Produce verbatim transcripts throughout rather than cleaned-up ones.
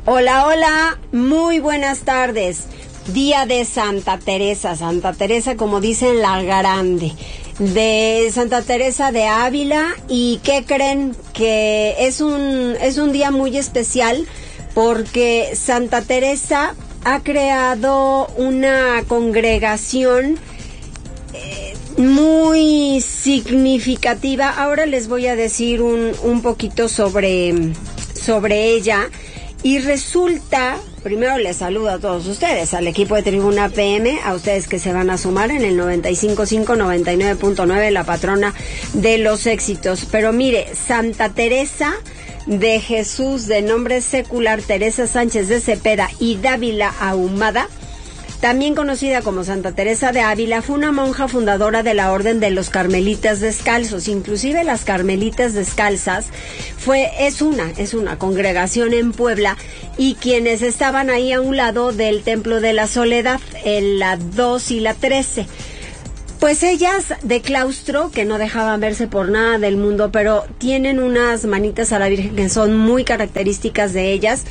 Hola, hola, muy buenas tardes. Día de Santa Teresa, Santa Teresa como dicen la grande, de Santa Teresa de Ávila. ¿Y qué creen? Que es un, es un día muy especial porque Santa Teresa ha creado una congregación eh, muy significativa. Ahora les voy a decir un, un poquito sobre, sobre ella. Y resulta, primero les saludo a todos ustedes, al equipo de Tribuna P M, a ustedes que se van a sumar en el noventa y cinco punto cinco, noventa y nueve punto nueve, la patrona de los éxitos. Pero mire, Santa Teresa de Jesús, de nombre secular Teresa Sánchez de Cepeda y Dávila Ahumada, también conocida como Santa Teresa de Ávila, fue una monja fundadora de la Orden de los Carmelitas Descalzos. Inclusive las Carmelitas Descalzas fue es una es una congregación en Puebla, y quienes estaban ahí a un lado del Templo de la Soledad, en la dos y la trece. Pues ellas de claustro, que no dejaban verse por nada del mundo, pero tienen unas manitas a la Virgen que son muy características de ellas,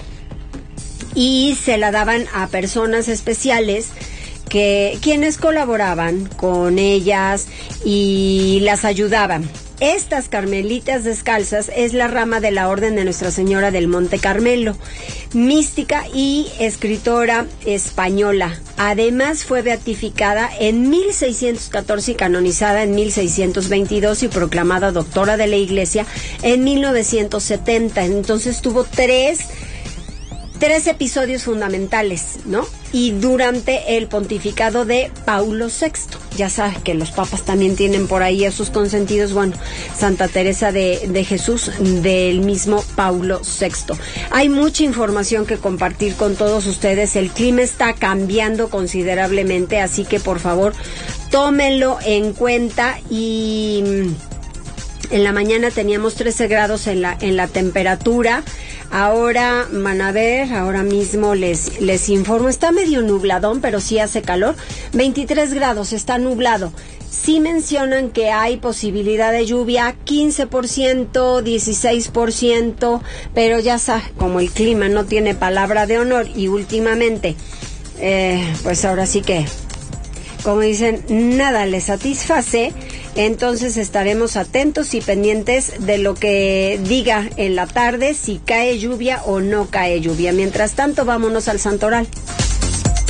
y se la daban a personas especiales que quienes colaboraban con ellas y las ayudaban. Estas Carmelitas Descalzas es la rama de la Orden de Nuestra Señora del Monte Carmelo, mística y escritora española. Además fue beatificada en mil seiscientos catorce y canonizada en mil seiscientos veintidós y proclamada doctora de la Iglesia en mil novecientos setenta. Entonces tuvo tres Tres episodios fundamentales, ¿no? Y durante el pontificado de Paulo sexto. Ya sabes que los papas también tienen por ahí a sus consentidos. Bueno, Santa Teresa de, de Jesús, del mismo Paulo sexto. Hay mucha información que compartir con todos ustedes. El clima está cambiando considerablemente, así que por favor, tómenlo en cuenta. Y en la mañana teníamos trece grados en la, en la temperatura. Ahora van a ver, ahora mismo les, les informo, está medio nubladón, pero sí hace calor, veintitrés grados, está nublado. Sí mencionan que hay posibilidad de lluvia, quince por ciento, dieciséis por ciento, pero ya sabes, como el clima no tiene palabra de honor y últimamente, eh, pues ahora sí que, como dicen, nada les satisface. Entonces estaremos atentos y pendientes de lo que diga en la tarde, si cae lluvia o no cae lluvia. Mientras tanto, vámonos al Santoral.